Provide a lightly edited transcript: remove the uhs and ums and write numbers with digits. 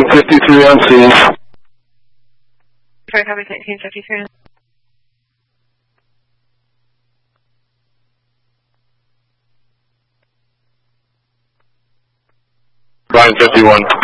1953 on scene. Sorry, copy 1953. Ryan 51.